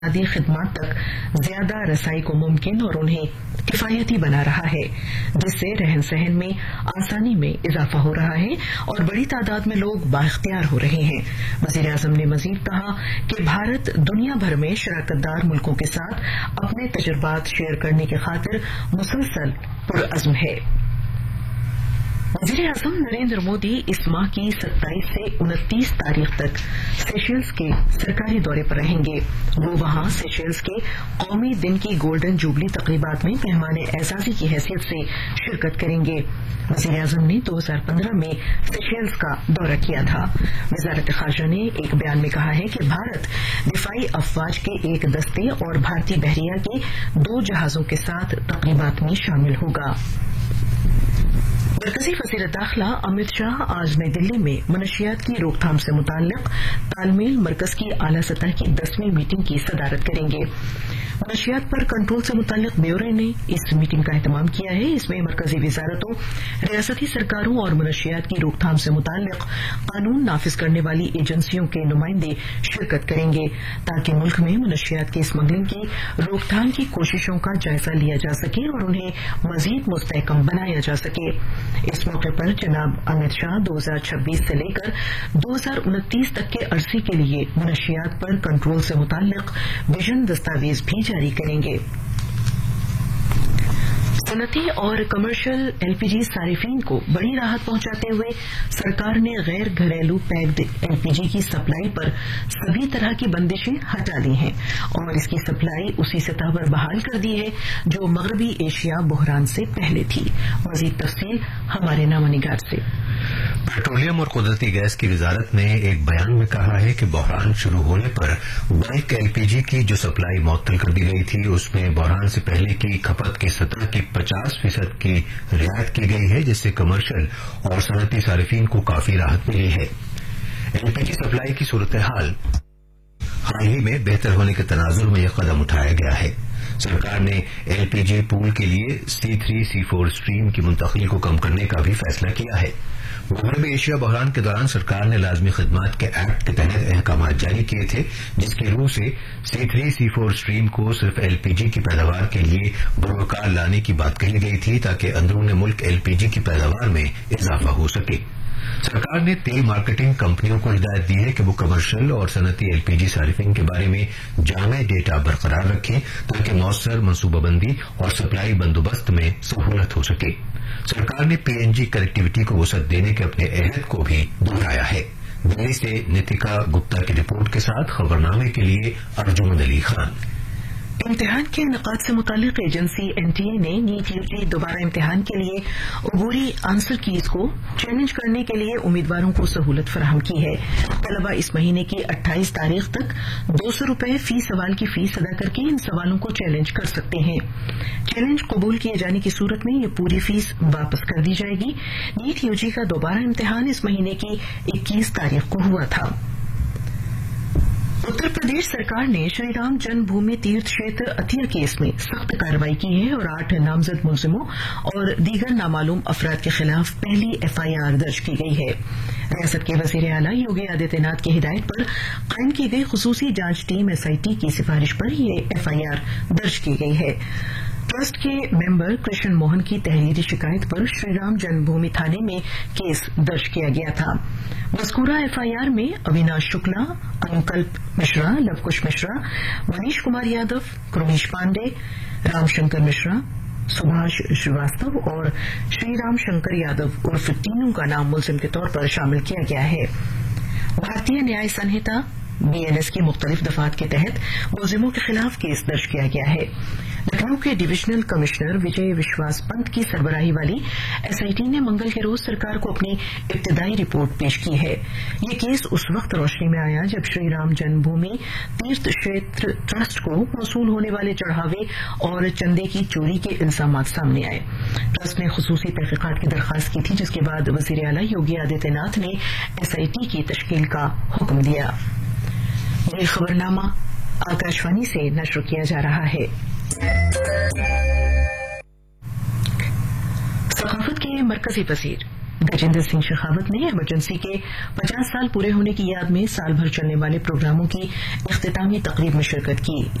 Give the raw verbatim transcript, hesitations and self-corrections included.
بنیادی خدمات تک زیادہ رسائی کو ممکن اور انہیں کفایتی بنا رہا ہے، جس سے رہن سہن میں آسانی میں اضافہ ہو رہا ہے اور بڑی تعداد میں لوگ بااختیار ہو رہے ہیں۔ وزیر اعظم نے مزید کہا کہ بھارت دنیا بھر میں شراکت دار ملکوں کے ساتھ اپنے تجربات شیئر کرنے کی خاطر مسلسل پرعزم ہے۔ وزیر اعظم نریندر مودی اس ماہ کی ستائیس سے انتیس تاریخ تک سیشلز کے سرکاری دورے پر رہیں گے۔ وہ وہاں سیشلز کے قومی دن کی گولڈن جوبلی تقریبات میں مہمان اعزازی کی حیثیت سے شرکت کریں گے۔ وزیر اعظم نے دو ہزار پندرہ میں سیشلز کا دورہ کیا تھا۔ وزارت خارجہ نے ایک بیان میں کہا ہے کہ بھارت دفاعی افواج کے ایک دستے اور بھارتی بحریہ کے دو جہازوں کے ساتھ تقریبات میں شامل ہوگا۔ مرکزی وزیر داخلہ امت شاہ آج نئی دلی میں منشیات کی روک تھام سے متعلق تال میل مرکز کی اعلی سطح کی دسویں میٹنگ کی صدارت کریں گے۔ منشیات پر کنٹرول سے متعلق بیورے نے اس میٹنگ کا اہتمام کیا ہے۔ اس میں مرکزی وزارتوں، ریاستی سرکاروں اور منشیات کی روک تھام سے متعلق قانون نافذ کرنے والی ایجنسیوں کے نمائندے شرکت کریں گے تاکہ ملک میں منشیات کی اسمگلنگ کی روک تھام کی کوششوں کا جائزہ لیا جا سکے اور انہیں مزید مستحکم بنایا جا سکے۔ اس موقع پر جناب امت شاہ دو ہزار چھبیس سے لے کر دو ہزار انتیس تک کے عرصے کے لیے منشیات پر کنٹرول سے متعلق ویژن دستاویز بھی جاری کریں گے۔ صنعتی اور کمرشل ایل پی جی صارفین کو بڑی راحت پہنچاتے ہوئے سرکار نے غیر گھریلو پیکڈ ایل پی جی کی سپلائی پر سبھی طرح کی بندشیں ہٹا دی ہیں اور اس کی سپلائی اسی سطح پر بحال کر دی ہے جو مغربی ایشیا بحران سے پہلے تھی۔ مزید تفصیل ہمارے نامہ نگار سے۔ پیٹرولیم اور قدرتی گیس کی وزارت نے ایک بیان میں کہا ہے کہ بحران شروع ہونے پر بلک ایل پی جی کی جو سپلائی معطل کر دی گئی تھی اس میں بحران سے پہلے کی کھپت کی سطح کی پچاس فیصد کی رعایت کی گئی ہے، جس سے کمرشل اور صنعتی صارفین کو کافی راحت ملی ہے۔ ایل پی جی سپلائی کی صورتحال حال ہی میں بہتر ہونے کے تناظر میں یہ قدم اٹھایا گیا ہے۔ سرکار نے ایل پی جی پول کے لیے سی تھری سی فور اسٹریم کی منتقلی کو کم کرنے کا بھی فیصلہ کیا ہے۔ مغربی ایشیا بحران کے دوران سرکار نے لازمی خدمات کے ایکٹ کے تحت احکامات جاری کیے تھے، جس کی روح سے سی تھری سی فور اسٹریم کو صرف ایل پی جی کی پیداوار کے لیے بروکار لانے کی بات کہی گئی تھی تاکہ اندرون ملک ایل پی جی کی پیداوار میں اضافہ ہو سکے۔ سرکار نے تیل مارکیٹنگ کمپنیوں کو ہدایت دی ہے کہ وہ کمرشل اور صنعتی ایل پی جی صارفین کے بارے میں جامع ڈیٹا برقرار رکھیں تاکہ مؤثر منصوبہ بندی اور سپلائی بندوبست میں سہولت ہو سکے۔ سرکار نے پی این جی کنیکٹیویٹی کو وسعت دینے کے اپنے عہد کو بھی دہرایا ہے۔ دلی سے نیتیکا گپتا کی رپورٹ کے ساتھ خبرنامے کے لیے ارجن علی خان۔ امتحان کے انعقاد سے متعلق ایجنسی این ٹی اے نے نیٹ یو جی دوبارہ امتحان کے لیے عبوری آنسر کیز کو چیلنج کرنے کے لیے امیدواروں کو سہولت فراہم کی ہے۔ طلبہ اس مہینے کی اٹھائیس تاریخ تک دو سو روپے فی سوال کی فیس ادا کر کے ان سوالوں کو چیلنج کر سکتے ہیں۔ چیلنج قبول کیے جانے کی صورت میں یہ پوری فیس واپس کر دی جائے گی۔ نیٹ یو جی کا دوبارہ امتحان اس مہینے کی اکیس تاریخ کو ہوا تھا۔ اتر پردیش سرکار نے شری رام جنم بھومی تیرتھ شیتر عطیہ کیس میں سخت کارروائی کی ہے اور آٹھ نامزد ملزموں اور دیگر نامعلوم افراد کے خلاف پہلی ایف آئی آر درج کی گئی ہے۔ ریاست کے وزیر اعلیٰ یوگی آدتیہ ناتھ کی ہدایت پر قائم کی گئی خصوصی جانچ ٹیم ایس آئی ٹی کی سفارش پر یہ ایف آئی آر درج کی گئی ہے۔ ٹرسٹ کے ممبر کرشن موہن کی تحریری شکایت پر شری رام جنم بھومی تھانے میں کیس درج کیا گیا تھا۔ مذکورہ ایف آئی آر میں اویناش شکلا، انوکلپ مشرا، لوکش مشرا، منیش کمار یادو، کرومیش پانڈے، رام شنکر مشرا، سبھاش شریواستو اور شری رام شنکر یادو عرف تینوں کا نام ملزم کے طور پر شامل کیا گیا ہے۔ بھارتیہ نیائے سنہتا بی این ایس کی مختلف دفعات کے تحت ملزموں کے خلاف کیس درج کیا گیا ہے۔ لکھنؤ کے ڈویژنل کمشنر وجے وشواس پنت کی سربراہی والی ایس آئی ٹی نے منگل کے روز سرکار کو اپنی ابتدائی رپورٹ پیش کی ہے۔ یہ کیس اس وقت روشنی میں آیا جب شری رام جنم بھومی تیرتھ شیتر ٹرسٹ کو موصول ہونے والے چڑھاوے اور چندے کی چوری کے الزامات سامنے آئے۔ ٹرسٹ نے خصوصی تحقیقات کی درخواست کی تھی، جس کے بعد وزیر اعلیٰ یوگی آدتیہ ناتھ نے ایس آئی ٹی کی تشکیل کا حکم دیا۔ یہ خبرنامہ آکاشوانی سے نشر کیا جا رہا ہے۔ ثقافت کے مرکزی وزیر गजेंद्र सिंह शेखावत ने इमरजेंसी के पचास साल पूरे होने की याद में साल भर चलने वाले प्रोग्रामों की इख्तितामी तकरीब में शिरकत की।